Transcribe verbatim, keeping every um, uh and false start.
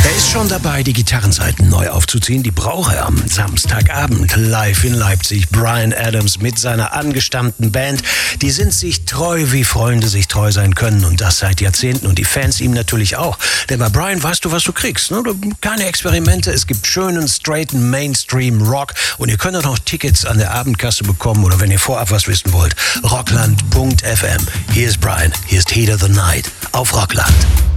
Er ist schon dabei, die Gitarrenseiten neu aufzuziehen. Die braucht er am Samstagabend live in Leipzig. Bryan Adams mit seiner angestammten Band. Die sind sich treu, wie Freunde sich treu sein können. Und das seit Jahrzehnten. Und die Fans ihm natürlich auch. Denn bei Bryan weißt du, was du kriegst. Ne? Keine Experimente. Es gibt schönen, straighten Mainstream-Rock. Und ihr könnt auch noch Tickets an der Abendkasse bekommen. Oder wenn ihr vorab was wissen wollt. rockland punkt f m. Hier ist Bryan. Hier ist Heat of the Night. Auf Rockland.